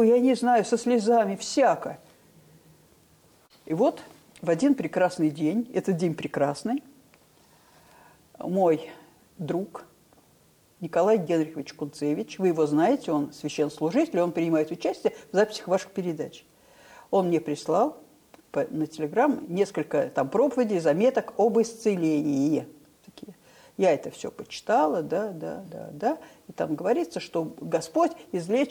я не знаю, со слезами, всяко. И вот в один прекрасный день, этот день прекрасный, мой друг Николай Генрихович Кунцевич, вы его знаете, он священнослужитель, он принимает участие в записях ваших передач. Он мне прислал на телеграм несколько там проповедей, заметок об исцелении. Такие. Я это все почитала, да. И там говорится, что Господь излечивает